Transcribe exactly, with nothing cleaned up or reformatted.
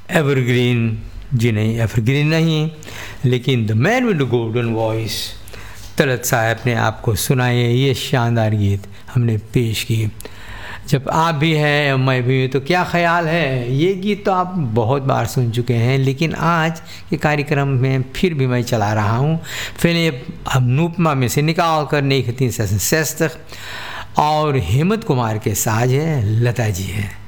Evergreen जी नहीं, evergreen नहीं, लेकिन the man with the golden voice Talat साहब ने आपको सुनाए ये शानदार गीत हमने पेश किए। जब आप भी हैं मैं भी हूँ तो क्या ख्याल है, ये गीत तो आप बहुत बार सुन चुके हैं, लेकिन आज के कार्यक्रम में फिर भी मैं चला रहा हूँ। पहले हम अनुपमा में से निकाल कर नहीं खती और हेमंत कुमार के साज है, लता जी है।